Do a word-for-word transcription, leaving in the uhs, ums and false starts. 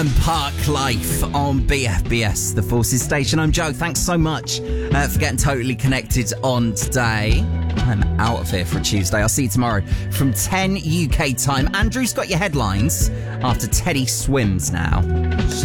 and Park Life on B F B S, the Forces Station. I'm Joe. Thanks so much uh, for getting totally connected on today. I'm out of here for a Tuesday. I'll see you tomorrow from ten U K time. Andrew's got your headlines after Teddy swims now.